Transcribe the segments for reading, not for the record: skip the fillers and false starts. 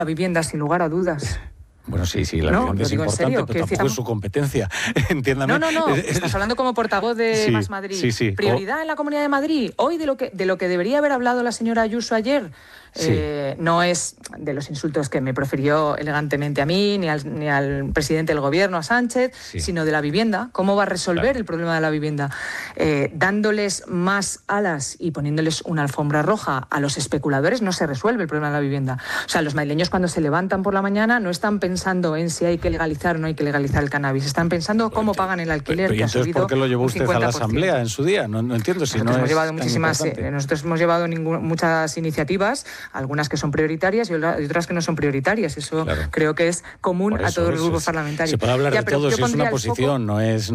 vivienda, sin lugar a dudas. Bueno, sí, la vivienda es importante, serio, pero tampoco es su competencia, entiéndame. No, estás hablando como portavoz de Más Madrid. Sí. ¿Prioridad en la Comunidad de Madrid? Hoy de lo que debería haber hablado la señora Ayuso ayer, no es de los insultos que me profirió elegantemente a mí, ni al presidente del gobierno, a Sánchez, sino de la vivienda. ¿Cómo va a resolver el problema de la vivienda? Dándoles más alas y poniéndoles una alfombra roja a los especuladores no se resuelve el problema de la vivienda. O sea, los madrileños cuando se levantan por la mañana no están pensando en si hay que legalizar o no hay que legalizar el cannabis, están pensando cómo pagan el alquiler. Pero, que ha subido ¿por qué lo llevó usted a la Asamblea en su día? No entiendo si nosotros no hemos es llevado muchísimas, nosotros hemos llevado muchas iniciativas, algunas que son prioritarias y otras que no son prioritarias. Eso creo que es común a todos los grupos parlamentarios. Se puede hablar de todo, si es una posición, no es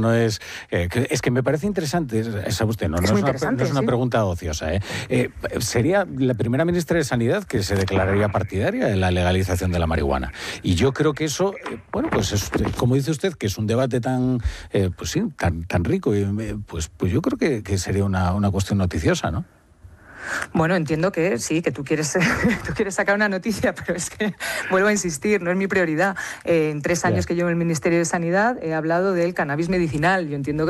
es que me parece interesante, sabe usted, no es una pregunta ociosa. Sería la primera ministra de Sanidad que se declararía partidaria de la legalización de la marihuana. Y yo creo que eso, pues es, como dice usted, que es un debate tan rico, pues yo creo que sería una cuestión noticiosa, ¿no? Bueno, entiendo que sí, que tú quieres sacar una noticia, pero es que, vuelvo a insistir, no es mi prioridad. En 3 años que llevo en el Ministerio de Sanidad he hablado del cannabis medicinal. Yo entiendo,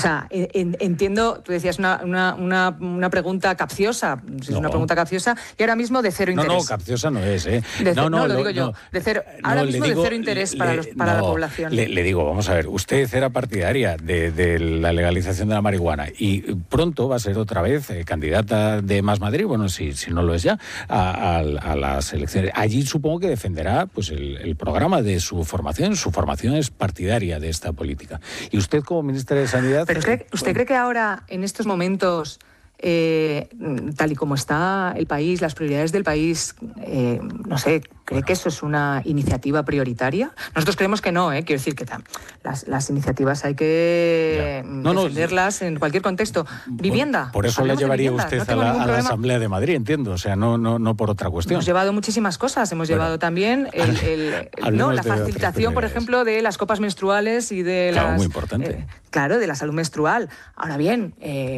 entiendo, tú decías una pregunta capciosa, si es una pregunta capciosa, y ahora mismo de cero interés. No, capciosa no es, lo digo yo, de cero, ahora mismo de cero interés para la población. Le digo, vamos a ver, usted era partidaria de la legalización de la marihuana y pronto va a ser otra vez candidata de Más Madrid, bueno, si no lo es ya, a las elecciones. Allí supongo que defenderá pues el programa de su formación. Su formación es partidaria de esta política. Y usted como ministra de Sanidad... ¿Pero usted cree que ahora, en estos momentos, tal y como está el país, las prioridades del país, no sé, ¿cree que eso es una iniciativa prioritaria? Nosotros creemos que no, quiero decir que las iniciativas hay que defenderlas en cualquier contexto. Vivienda. Por eso la llevaría usted a la Asamblea de Madrid, entiendo, o sea, no por otra cuestión. Hemos llevado muchísimas cosas, hemos llevado también la facilitación, por ejemplo, de las copas menstruales y de las... muy importante. De la salud menstrual. Ahora bien,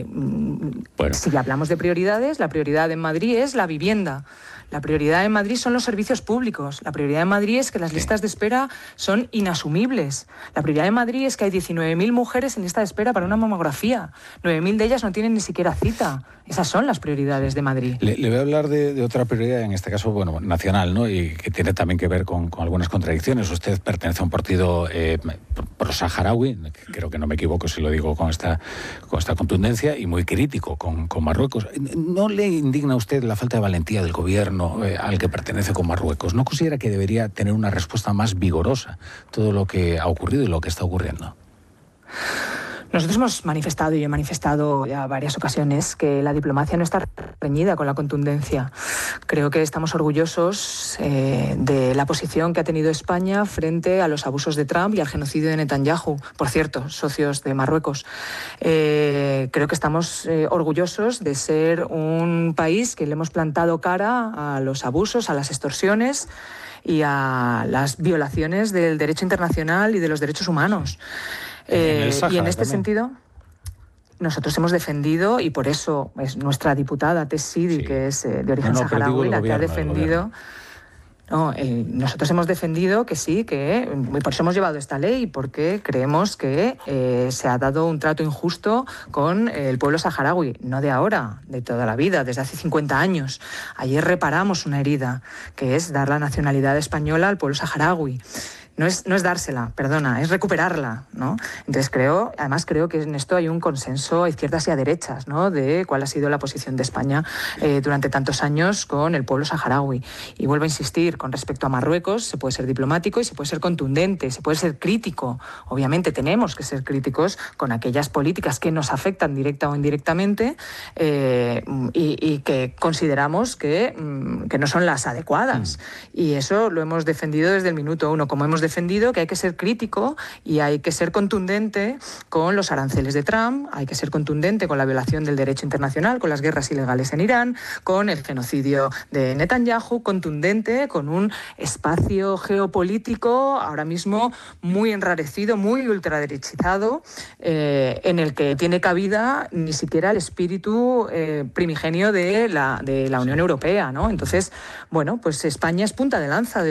si hablamos de prioridades, la prioridad en Madrid es la vivienda. La prioridad en Madrid son los servicios públicos. La prioridad en Madrid es que las listas de espera son inasumibles. La prioridad en Madrid es que hay 19.000 mujeres en lista de espera para una mamografía. 9.000 de ellas no tienen ni siquiera cita. Esas son las prioridades de Madrid. Le voy a hablar de otra prioridad, en este caso, nacional, ¿no? Y que tiene también que ver con algunas contradicciones. Usted pertenece a un partido pro-saharaui, creo que no me equivoco si lo digo con esta contundencia, y muy crítico con Marruecos. ¿No le indigna a usted la falta de valentía del gobierno al que pertenece con Marruecos? ¿No considera que debería tener una respuesta más vigorosa todo lo que ha ocurrido y lo que está ocurriendo? Nosotros hemos manifestado, y he manifestado ya varias ocasiones, que la diplomacia no está reñida con la contundencia. Creo que estamos orgullosos de la posición que ha tenido España frente a los abusos de Trump y al genocidio de Netanyahu, por cierto, socios de Marruecos. Creo que estamos orgullosos de ser un país que le hemos plantado cara a los abusos, a las extorsiones y a las violaciones del derecho internacional y de los derechos humanos. Y en este sentido, nosotros hemos defendido, y por eso es nuestra diputada Tess Sidi, que es de origen saharaui, la que ha defendido... nosotros hemos defendido que sí, y por eso hemos llevado esta ley, porque creemos que se ha dado un trato injusto con el pueblo saharaui, no de ahora, de toda la vida, desde hace 50 años. Ayer reparamos una herida, que es dar la nacionalidad española al pueblo saharaui. No es dársela, es recuperarla, ¿no? Entonces creo que en esto hay un consenso a izquierdas y a derechas, ¿no? De cuál ha sido la posición de España durante tantos años con el pueblo saharaui. Y vuelvo a insistir, con respecto a Marruecos, se puede ser diplomático y se puede ser contundente, se puede ser crítico. Obviamente tenemos que ser críticos con aquellas políticas que nos afectan directa o indirectamente y que consideramos que no son las adecuadas. Y eso lo hemos defendido desde el minuto 1, como hemos defendido que hay que ser crítico y hay que ser contundente con los aranceles de Trump, hay que ser contundente con la violación del derecho internacional, con las guerras ilegales en Irán, con el genocidio de Netanyahu, contundente con un espacio geopolítico ahora mismo muy enrarecido, muy ultraderechizado, en el que tiene cabida ni siquiera el espíritu primigenio de la Unión Europea, ¿no? Entonces, pues España es punta de lanza